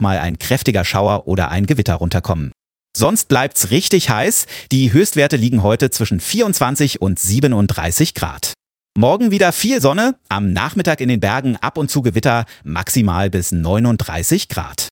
mal ein kräftiger Schauer oder ein Gewitter runterkommen. Sonst bleibt's richtig heiß. Die Höchstwerte liegen heute zwischen 24 und 37 Grad. Morgen wieder viel Sonne, am Nachmittag in den Bergen ab und zu Gewitter, maximal bis 39 Grad.